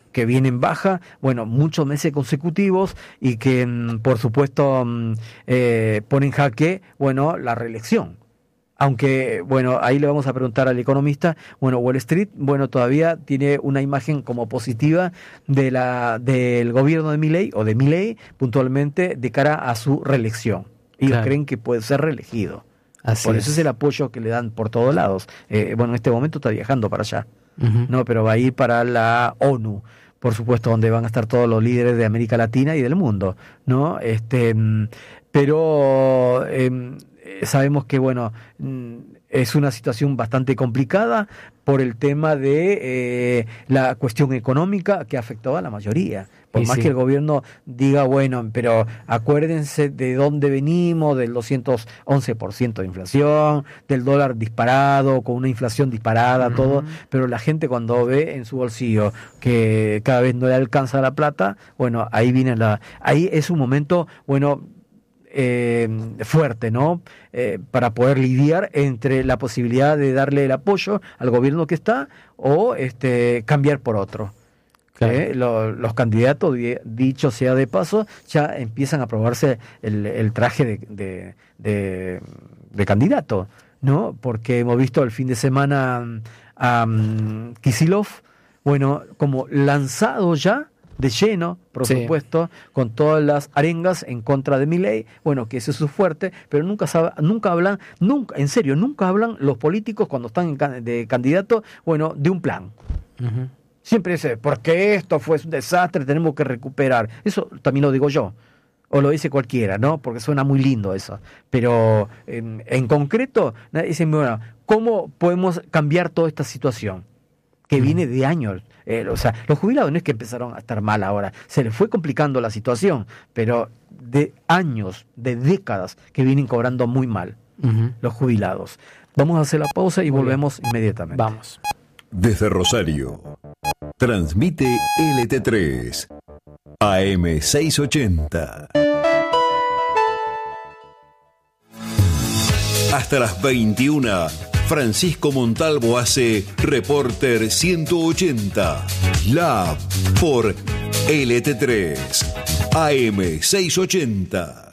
que viene en baja, bueno, muchos meses consecutivos y que, por supuesto, pone en jaque, bueno, la reelección. Aunque, bueno, ahí le vamos a preguntar al economista, bueno, Wall Street, bueno, todavía tiene una imagen como positiva del gobierno de Milei, o de Milei, puntualmente, de cara a su reelección. Ellos creen que puede ser reelegido. Por eso es el apoyo que le dan por todos lados. Bueno, en este momento está viajando para allá, ¿no? Pero va a ir para la ONU, por supuesto, donde van a estar todos los líderes de América Latina y del mundo, ¿no? Pero sabemos que, bueno, es una situación bastante complicada por el tema de la cuestión económica que ha afectado a la mayoría. Por más que el gobierno diga, bueno, pero acuérdense de dónde venimos, del 211% de inflación, del dólar disparado, con una inflación disparada, todo, pero la gente cuando ve en su bolsillo que cada vez no le alcanza la plata, bueno, ahí viene ahí es un momento, bueno, fuerte, ¿no? Para poder lidiar entre la posibilidad de darle el apoyo al gobierno que está o cambiar por otro. Los candidatos, dicho sea de paso, ya empiezan a probarse el traje de candidato, ¿no? Porque hemos visto el fin de semana a Kicillof, bueno, como lanzado ya de lleno, por supuesto, con todas las arengas en contra de Milei, bueno, que ese es su fuerte, pero nunca hablan los políticos cuando están de candidato, bueno, de un plan. Siempre dice, porque esto fue un desastre, tenemos que recuperar. Eso también lo digo yo, o lo dice cualquiera, ¿no? Porque suena muy lindo eso. Pero en concreto, dicen, bueno, ¿cómo podemos cambiar toda esta situación? Que viene de años. O sea, los jubilados no es que empezaron a estar mal ahora, se les fue complicando la situación, pero de años, de décadas, que vienen cobrando muy mal los jubilados. Vamos a hacer la pausa y volvemos inmediatamente. Vamos. Desde Rosario, transmite LT3, AM 680. Hasta las 21, Francisco Montalvo hace Reporter 180, Lab por LT3, AM 680.